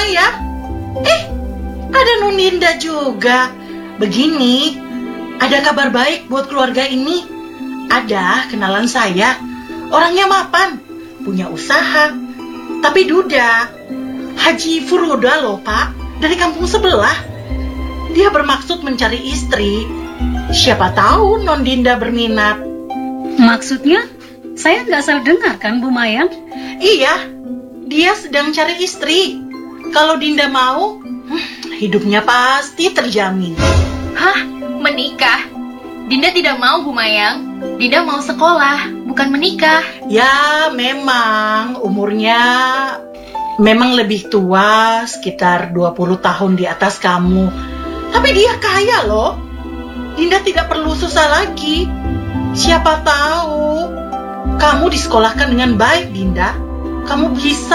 saya. Ada Nundinda juga. Begini, ada kabar baik buat keluarga ini. Ada kenalan saya, orangnya mapan, punya usaha. Tapi duda, Haji Furoda loh Pak, dari kampung sebelah. Dia bermaksud mencari istri. Siapa tahu Nondinda berminat. Maksudnya? Saya nggak salah dengar kan, Bu Mayang? Iya, dia sedang cari istri. Kalau Dinda mau, hidupnya pasti terjamin. Hah? Menikah? Dinda tidak mau, Bu Mayang. Dinda mau sekolah, bukan menikah. Ya, memang umurnya memang lebih tua, sekitar 20 tahun di atas kamu. Tapi dia kaya loh. Dinda tidak perlu susah lagi. Siapa tahu kamu disekolahkan dengan baik, Dinda. Kamu bisa